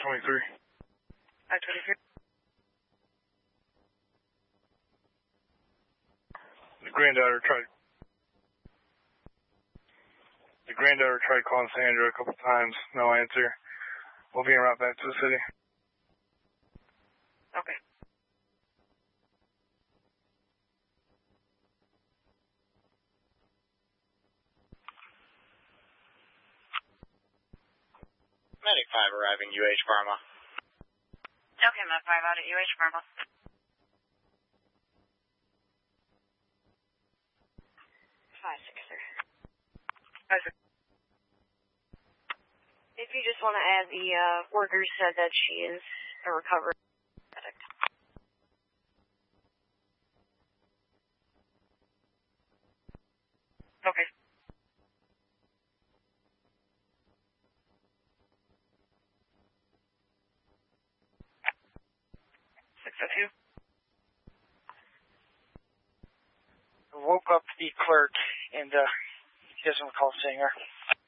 I-23. I-23. The granddaughter tried calling Sandra a couple times. No answer. We'll be en route back to the city. Okay. Medic 5 arriving, UH Pharma. Okay, Med 5 out at UH Pharma. 5-6, sir. 5-6. If you just want to add the worker said that she is a recovery addict. Okay. 602. Woke up the clerk and he doesn't recall seeing her.